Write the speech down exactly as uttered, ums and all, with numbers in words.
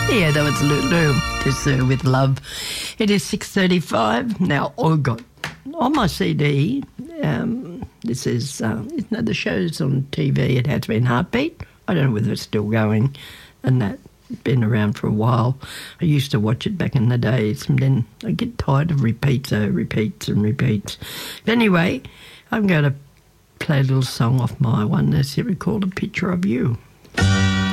Yeah, that was Lulu, just uh, with love. It is six thirty-five. Now, I got on my C D, um, this is, uh, isn't it the shows on T V, it has been Heartbeat. I don't know whether it's still going, and that's been around for a while. I used to watch it back in the days, and then I get tired of repeats, so repeats and repeats. But anyway, I'm going to play a little song off my one that's here called A Picture of You.